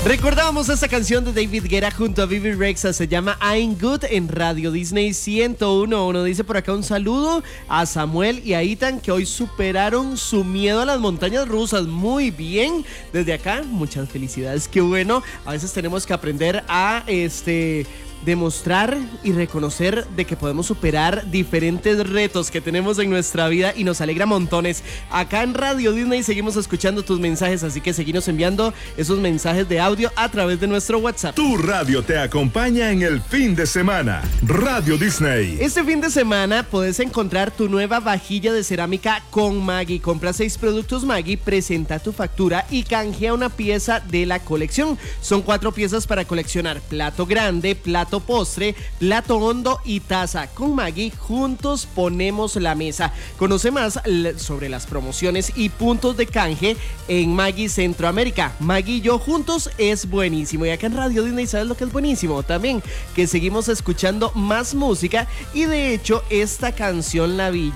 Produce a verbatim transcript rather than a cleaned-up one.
Recordábamos esta canción de David Guetta junto a Bibi Rexha, se llama I'm Good en Radio Disney ciento uno punto uno. Dice por acá un saludo a Samuel y a Ethan que hoy superaron su miedo a las montañas rusas. Muy bien, desde acá, muchas felicidades, qué bueno. A veces tenemos que aprender a este... demostrar y reconocer de que podemos superar diferentes retos que tenemos en nuestra vida y nos alegra montones. Acá en Radio Disney seguimos escuchando tus mensajes, así que seguimos enviando esos mensajes de audio a través de nuestro WhatsApp. Tu radio te acompaña en el fin de semana. Radio Disney. Este fin de semana puedes encontrar tu nueva vajilla de cerámica con Maggi. Compra seis productos Maggi, presenta tu factura y canjea una pieza de la colección. Son cuatro piezas para coleccionar: plato grande, plato postre, plato hondo y taza. Con Maggi juntos ponemos la mesa. Conoce más sobre las promociones y puntos de canje en Maggi Centroamérica. Maggi y yo juntos es buenísimo. Y acá en Radio Disney, ¿sabes lo que es buenísimo? También que seguimos escuchando más música y de hecho esta canción la vi